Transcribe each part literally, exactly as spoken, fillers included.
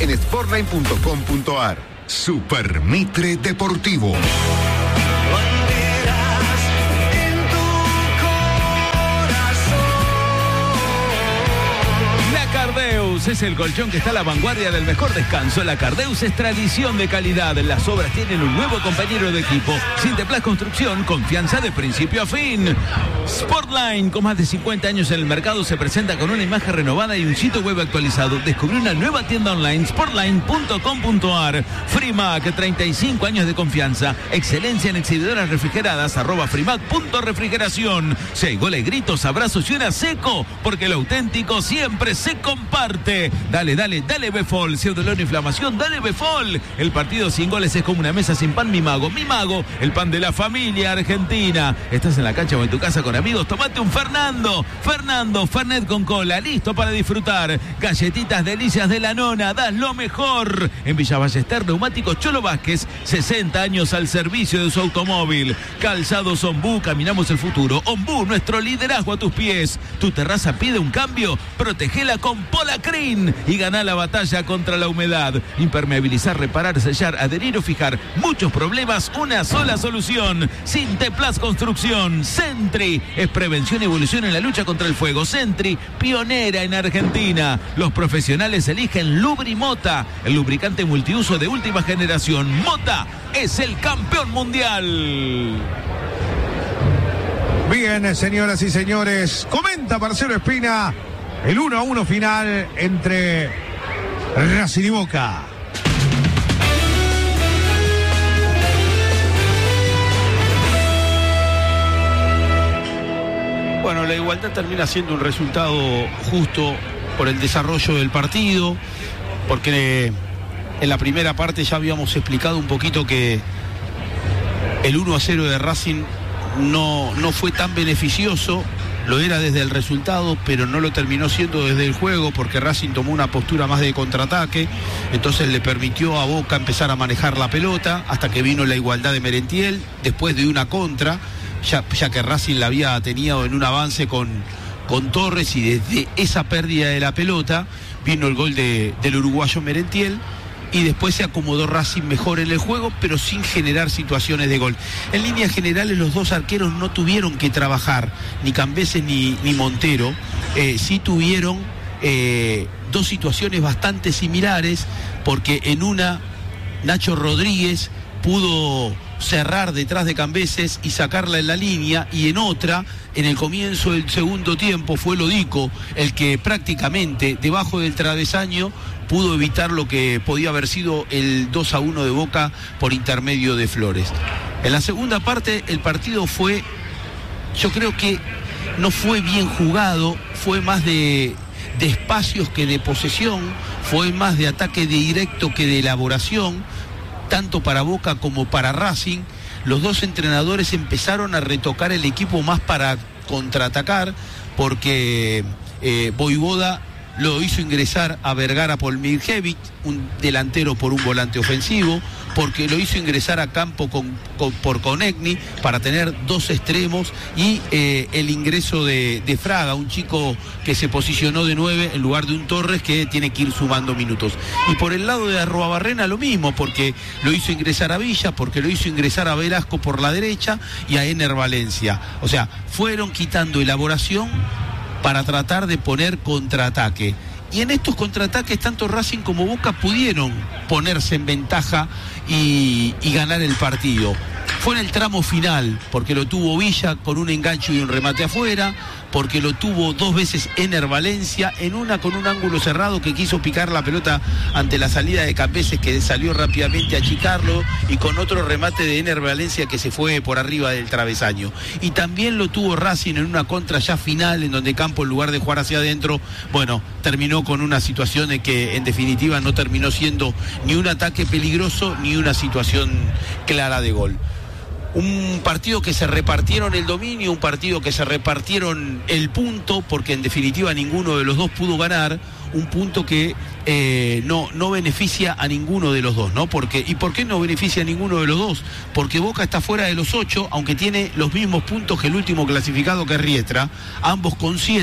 en sportline punto com punto ar. Supermitre Deportivo. Cardeus es el colchón que está a la vanguardia del mejor descanso. La Cardeus es tradición de calidad. Las obras tienen un nuevo compañero de equipo. Sinteplas Construcción, confianza de principio a fin. Sportline, con más de cincuenta años en el mercado, se presenta con una imagen renovada y un sitio web actualizado. Descubrí una nueva tienda online, sportline punto com punto ar. Frimac, treinta y cinco años de confianza. Excelencia en exhibidoras refrigeradas, arroba frimac punto refrigeración. Si hay goles, gritos, abrazos y una seco, porque lo auténtico siempre se comparte. Dale, dale, dale Befol. Si hay dolor o inflamación, dale Befol. El partido sin goles es como una mesa sin pan, mi mago. Mi mago, el pan de la familia argentina. Estás en la cancha o en tu casa con amigos, tomate un Fernando. Fernando, Fernet con cola, listo para disfrutar. Galletitas delicias de la nona, das lo mejor. En Villa Ballester, Neumáticos Cholo Vázquez, sesenta años al servicio de su automóvil. Calzados Ombú, caminamos el futuro. Ombú, nuestro liderazgo a tus pies. Tu terraza pide un cambio, protegela con Polacrin y ganá la batalla contra la humedad. Impermeabilizar, reparar, sellar, adherir o fijar. Muchos problemas, una sola solución. Sinteplas Construcción. Sentry es prevención y evolución en la lucha contra el fuego. Sentry, pionera en Argentina. Los profesionales eligen Lubrimota, el lubricante multiuso de última generación. Mota es el campeón mundial. Bien, señoras y señores, comenta Marcelo Espina el uno a uno final entre Racing y Boca. Bueno, la igualdad termina siendo un resultado justo por el desarrollo del partido, porque en la primera parte ya habíamos explicado un poquito que el uno a cero de Racing no, no fue tan beneficioso. Lo era desde el resultado, pero no lo terminó siendo desde el juego, porque Racing tomó una postura más de contraataque, entonces le permitió a Boca empezar a manejar la pelota, hasta que vino la igualdad de Merentiel, después de una contra, ya, ya que Racing la había tenido en un avance con, con Torres, y desde esa pérdida de la pelota vino el gol de, del uruguayo Merentiel, y después se acomodó Racing mejor en el juego, pero sin generar situaciones de gol. En líneas generales los dos arqueros no tuvieron que trabajar, ni Cambeses ni, ni Montero, eh, sí tuvieron eh, dos situaciones bastante similares, porque en una Nacho Rodríguez pudo cerrar detrás de Cambeses y sacarla en la línea, y en otra, en el comienzo del segundo tiempo, fue Lodico el que prácticamente debajo del travesaño pudo evitar lo que podía haber sido el dos a uno de Boca por intermedio de Flores. En la segunda parte el partido fue, yo creo que no fue bien jugado, fue más de, de espacios que de posesión, fue más de ataque directo que de elaboración, tanto para Boca como para Racing. Los dos entrenadores empezaron a retocar el equipo más para contraatacar, porque eh, Voivoda lo hizo ingresar a Vergara por Mirjevic, un delantero por un volante ofensivo, porque lo hizo ingresar a campo con, con, por Conegni para tener dos extremos, y eh, el ingreso de, de Fraga, un chico que se posicionó de nueve en lugar de un Torres que tiene que ir sumando minutos. Y por el lado de Arruabarrena lo mismo, porque lo hizo ingresar a Villa, porque lo hizo ingresar a Velasco por la derecha y a Ener Valencia. O sea, fueron quitando elaboración para tratar de poner contraataque. Y en estos contraataques tanto Racing como Boca pudieron ponerse en ventaja y, y ganar el partido. Fue en el tramo final, porque lo tuvo Villa con un engancho y un remate afuera, porque lo tuvo dos veces Ener Valencia, en una con un ángulo cerrado que quiso picar la pelota ante la salida de Cambeses, que salió rápidamente a achicarlo, y con otro remate de Ener Valencia que se fue por arriba del travesaño. Y también lo tuvo Racing en una contra ya final, en donde Campo, en lugar de jugar hacia adentro, bueno, terminó con una situación de que en definitiva no terminó siendo ni un ataque peligroso ni una situación clara de gol. Un partido que se repartieron el dominio, un partido que se repartieron el punto, porque en definitiva ninguno de los dos pudo ganar, un punto que eh, no, no beneficia a ninguno de los dos, ¿no? Porque, ¿y por qué no beneficia a ninguno de los dos? Porque Boca está fuera de los ocho, aunque tiene los mismos puntos que el último clasificado, que es Riestra, ambos con siete,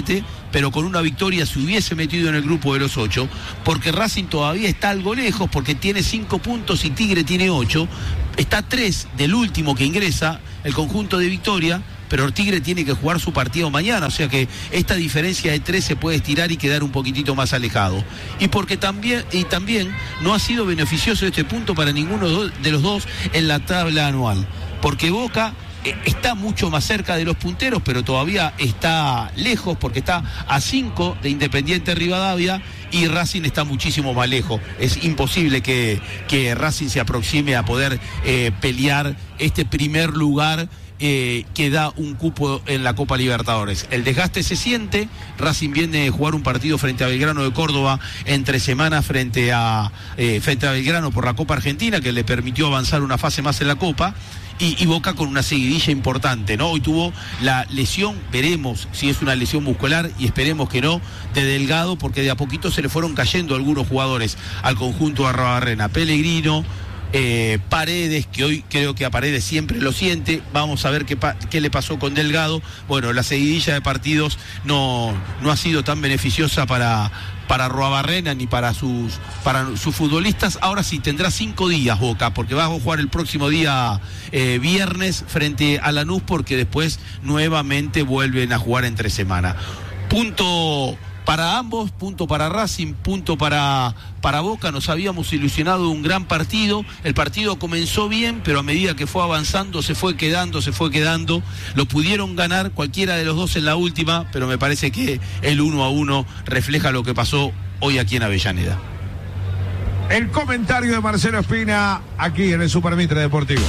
pero con una victoria se hubiese metido en el grupo de los ocho, porque Racing todavía está algo lejos, porque tiene cinco puntos y Tigre tiene ocho, está tres del último que ingresa, el conjunto de Victoria, pero Tigre tiene que jugar su partido mañana, o sea que esta diferencia de tres se puede estirar y quedar un poquitito más alejado. Y porque también, y también no ha sido beneficioso este punto para ninguno de los dos en la tabla anual, porque Boca eh, está mucho más cerca de los punteros, pero todavía está lejos, porque está a cinco de Independiente Rivadavia, y Racing está muchísimo más lejos. Es imposible que, que Racing se aproxime a poder eh, pelear este primer lugar Eh, que da un cupo en la Copa Libertadores. El desgaste se siente. Racing viene de jugar un partido frente a Belgrano de Córdoba entre semanas frente a eh, frente a Belgrano por la Copa Argentina, que le permitió avanzar una fase más en la Copa. Y, y Boca con una seguidilla importante, ¿no? Hoy tuvo la lesión, veremos si es una lesión muscular y esperemos que no, de Delgado, porque de a poquito se le fueron cayendo algunos jugadores al conjunto de Arrobarrena. Pellegrino, Eh, Paredes, que hoy creo que a Paredes siempre lo siente. Vamos a ver qué, pa qué le pasó con Delgado. Bueno, la seguidilla de partidos no, no ha sido tan beneficiosa para, para Arrobarrena ni para sus, para sus futbolistas. Ahora sí, tendrá cinco días Boca, porque va a jugar el próximo día eh, viernes frente a Lanús, porque después nuevamente vuelven a jugar entre semana. Punto para ambos, punto para Racing, punto para, para Boca. Nos habíamos ilusionado de un gran partido. El partido comenzó bien, pero a medida que fue avanzando se fue quedando, se fue quedando. Lo pudieron ganar cualquiera de los dos en la última, pero me parece que el uno a uno refleja lo que pasó hoy aquí en Avellaneda. El comentario de Marcelo Espina aquí en el Supermitre Deportivo.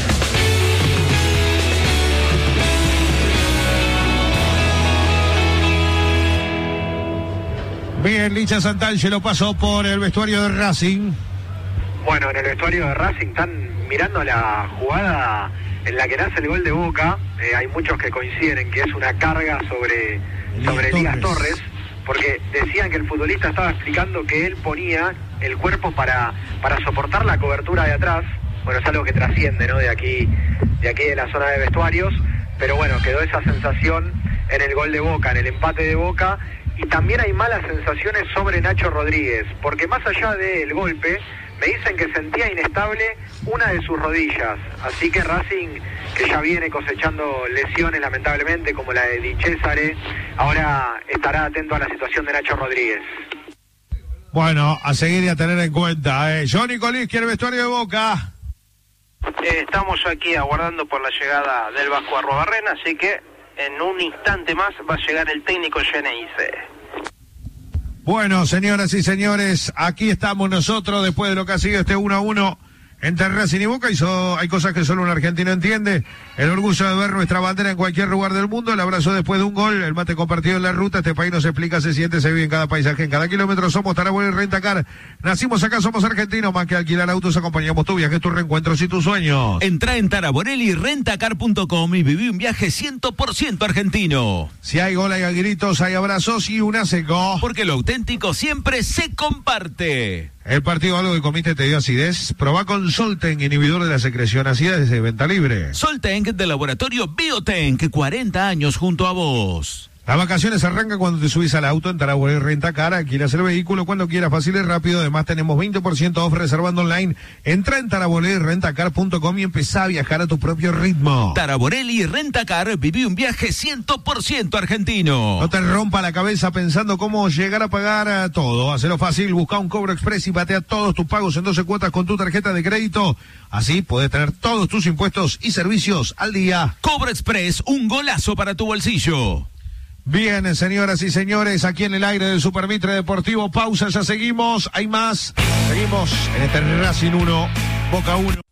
Bien, Licha Santangelo pasó por el vestuario de Racing. Bueno, en el vestuario de Racing están mirando la jugada en la que nace el gol de Boca. Eh, hay muchos que coinciden en que es una carga sobre, sobre Elías Torres, porque decían que el futbolista estaba explicando que él ponía el cuerpo para, para soportar la cobertura de atrás. Bueno, es algo que trasciende, ¿no? De aquí, de aquí de la zona de vestuarios, pero bueno, quedó esa sensación en el gol de Boca, en el empate de Boca. Y también hay malas sensaciones sobre Nacho Rodríguez, porque más allá del golpe, me dicen que sentía inestable una de sus rodillas. Así que Racing, que ya viene cosechando lesiones lamentablemente, como la de Di Cesare, ahora estará atento a la situación de Nacho Rodríguez. Bueno, a seguir y a tener en cuenta. Eh. Johnny Colís, ¿quiere el vestuario de Boca? Eh, estamos aquí aguardando por la llegada del Vasco Arrobarrena, así que en un instante más va a llegar el técnico Geneise. Bueno, señoras y señores, aquí estamos nosotros después de lo que ha sido este uno a uno entre Racing y Boca. Y so, hay cosas que solo un argentino entiende. El orgullo de ver nuestra bandera en cualquier lugar del mundo. El abrazo después de un gol. El mate compartido en la ruta. Este país nos explica, se siente, se vive en cada paisaje, en cada kilómetro. Somos Tarabol y Rentacar. Nacimos acá, somos argentinos. Más que alquilar autos, acompañamos tu viaje, tus reencuentros y tus sueños. Entrá en Taraborelli Rentacar punto com y viví un viaje cien por ciento argentino. Si hay gol, hay gritos, hay abrazos y una seco. Porque lo auténtico siempre se comparte. El partido, algo que comiste, te dio acidez. Probá con Solten, inhibidor de la secreción acidez de venta libre. Solten de Laboratorio Biotenk, cuarenta años junto a vos. Las vacaciones arrancan cuando te subís al auto en Tarabol y Rentacar. Alquilas el vehículo cuando quieras, fácil y rápido. Además tenemos veinte por ciento off reservando online. Entra en Taraborelli Rentacar punto com y empezá a viajar a tu propio ritmo. Taraborelli Rentacar, viví un viaje cien por ciento argentino. No te rompa la cabeza pensando cómo llegar a pagar todo. Hacelo fácil, busca un Cobro Express y batea todos tus pagos en doce cuotas con tu tarjeta de crédito. Así podés tener todos tus impuestos y servicios al día. Cobro Express, un golazo para tu bolsillo. Bien, señoras y señores, aquí en el aire del Supermitre Deportivo, pausa, ya seguimos, hay más, seguimos en este Racing uno, Boca uno.